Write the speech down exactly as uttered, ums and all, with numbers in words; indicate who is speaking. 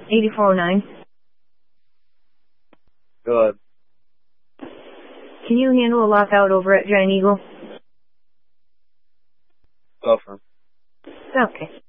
Speaker 1: eighty-four oh nine.
Speaker 2: Go ahead.
Speaker 1: Can you handle a lockout over at Giant Eagle?
Speaker 2: Go for it.
Speaker 1: Okay.